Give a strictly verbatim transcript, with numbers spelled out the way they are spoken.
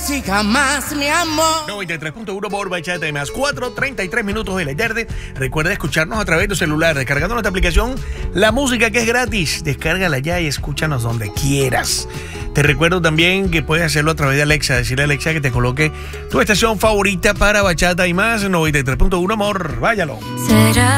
música más, mi amor. noventa y tres punto uno por Bachata y más. cuatro treinta y tres minutos de la tarde. Recuerda escucharnos a través de tu celular, descargando nuestra aplicación La Música, que es gratis. Descárgala ya y escúchanos donde quieras. Te recuerdo también que puedes hacerlo a través de Alexa. Decirle a Alexa que te coloque tu estación favorita para Bachata y más. noventa y tres punto uno, amor. Váyalo. ¿Será